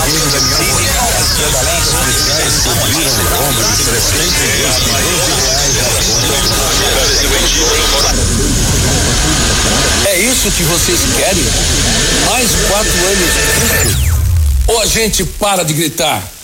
É isso que vocês querem? Mais 4 anos? Ou a gente para de gritar?